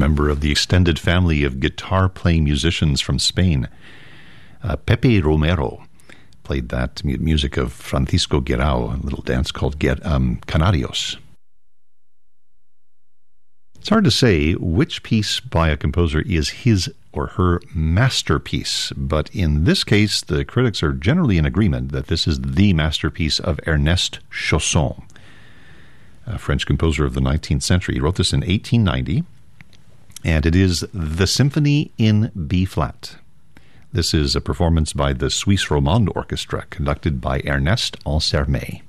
member of the extended family of guitar-playing musicians from Spain. Pepe Romero played that music of Francisco Guerrao, a little dance called Canarios. It's hard to say which piece by a composer is his or her masterpiece, but in this case, the critics are generally in agreement that this is the masterpiece of Ernest Chausson, a French composer of the 19th century. He wrote this in 1890, and it is the Symphony in B-flat. This is a performance by the Suisse Romande Orchestra, conducted by Ernest Ansermet.